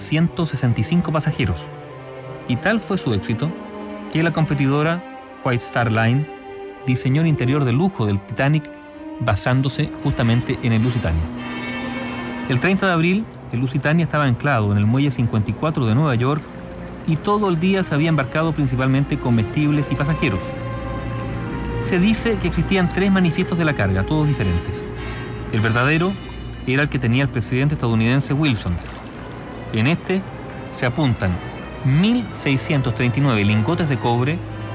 165 pasajeros. Y tal fue su éxito que la competidora White Star Line diseñó el interior de lujo del Titanic basándose justamente en el Lusitania. El 30 de abril, el Lusitania estaba anclado en el muelle 54 de Nueva York y todo el día se había embarcado principalmente comestibles y pasajeros. Se dice que existían 3 manifiestos de la carga, todos diferentes. El verdadero era el que tenía el presidente estadounidense Wilson. En este se apuntan 1.639 lingotes de cobre,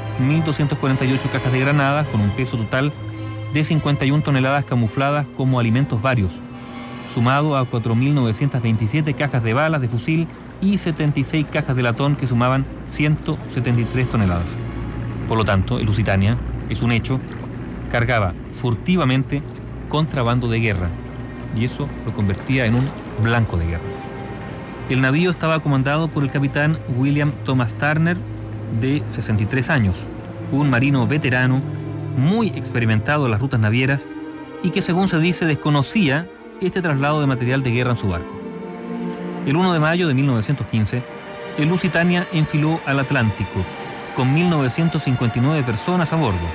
1.248 cajas de granadas con un peso total de 51 toneladas camufladas como alimentos varios, sumado a 4.927 cajas de balas de fusil y 76 cajas de latón que sumaban 173 toneladas. Por lo tanto, el Lusitania, es un hecho, cargaba furtivamente contrabando de guerra, y eso lo convertía en un blanco de guerra. El navío estaba comandado por el capitán William Thomas Turner, de 63 años, un marino veterano, muy experimentado en las rutas navieras y que, según se dice, desconocía este traslado de material de guerra en su barco. El 1 de mayo de 1915, el Lusitania enfiló al Atlántico, con 1.959 personas a bordo.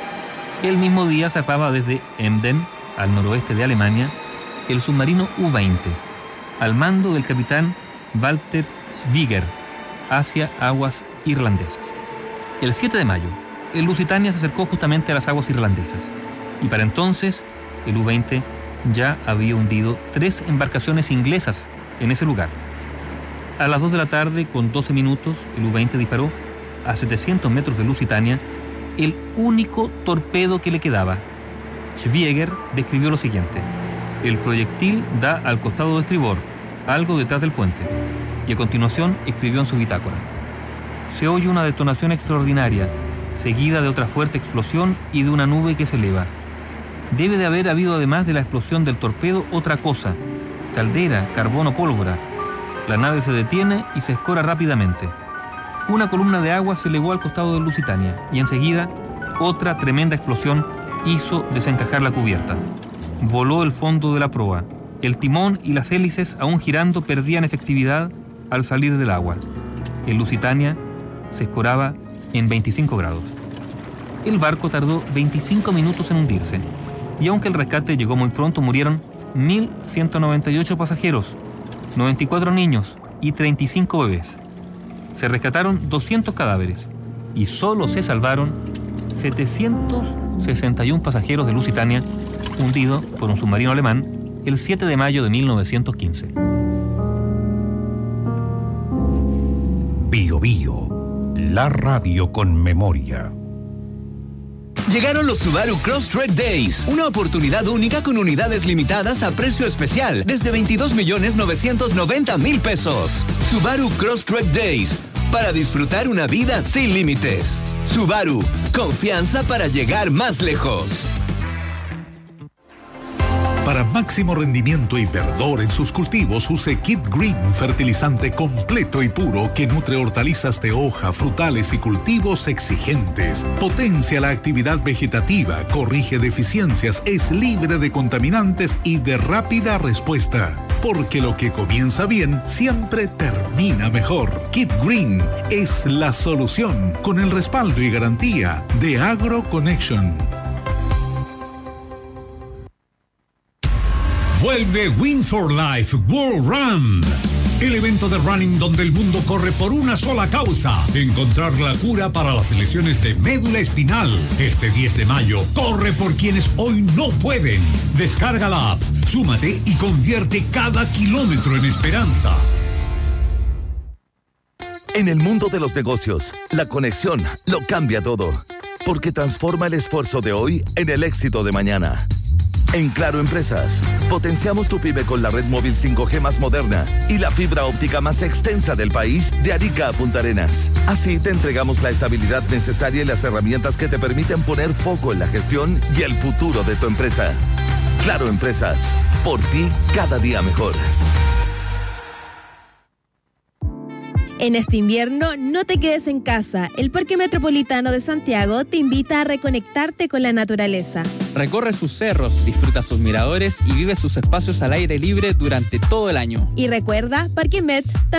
El mismo día zarpaba desde Emden, al noroeste de Alemania, el submarino U-20, al mando del capitán Walter Schwieger, hacia aguas irlandesas. El 7 de mayo, el Lusitania se acercó justamente a las aguas irlandesas, y para entonces el U-20 ya había hundido 3 embarcaciones inglesas en ese lugar. A las 2 de la tarde, con 12 minutos, el U-20 disparó a 700 metros de Lusitania el único torpedo que le quedaba. Schwieger describió lo siguiente: el proyectil da al costado de estribor, algo detrás del puente, y a continuación escribió en su bitácora: se oye una detonación extraordinaria, seguida de otra fuerte explosión y de una nube que se eleva. Debe de haber habido, además de la explosión del torpedo, otra cosa: caldera, carbón o pólvora. La nave se detiene y se escora rápidamente. Una columna de agua se elevó al costado del Lusitania y enseguida otra tremenda explosión hizo desencajar la cubierta. Voló el fondo de la proa. El timón y las hélices, aún girando, perdían efectividad al salir del agua. El Lusitania se escoraba en 25 grados. El barco tardó 25 minutos en hundirse, y aunque el rescate llegó muy pronto, murieron 1.198 pasajeros, 94 niños y 35 bebés. Se rescataron 200 cadáveres y solo se salvaron 761 pasajeros de Lusitania, hundido por un submarino alemán el 7 de mayo de 1915. Bio Bio, la radio con memoria. Llegaron los Subaru Crosstrek Days, una oportunidad única con unidades limitadas a precio especial desde 22.990.000 pesos. Subaru Crosstrek Days, para disfrutar una vida sin límites. Subaru, confianza para llegar más lejos. Para máximo rendimiento y verdor en sus cultivos, use Kit Green, fertilizante completo y puro que nutre hortalizas de hoja, frutales y cultivos exigentes. Potencia la actividad vegetativa, corrige deficiencias, es libre de contaminantes y de rápida respuesta. Porque lo que comienza bien siempre termina mejor. Kit Green es la solución, con el respaldo y garantía de AgroConnection. Vuelve Win for Life World Run, el evento de running donde el mundo corre por una sola causa: encontrar la cura para las lesiones de médula espinal. Este 10 de mayo, corre por quienes hoy no pueden. Descarga la app, súmate y convierte cada kilómetro en esperanza. En el mundo de los negocios, la conexión lo cambia todo, porque transforma el esfuerzo de hoy en el éxito de mañana. En Claro Empresas, potenciamos tu pyme con la red móvil 5G más moderna y la fibra óptica más extensa del país, de Arica a Punta Arenas. Así te entregamos la estabilidad necesaria y las herramientas que te permiten poner foco en la gestión y el futuro de tu empresa. Claro Empresas, por ti cada día mejor. En este invierno, no te quedes en casa. El Parque Metropolitano de Santiago te invita a reconectarte con la naturaleza. Recorre sus cerros, disfruta sus miradores y vive sus espacios al aire libre durante todo el año. Y recuerda, Parque Met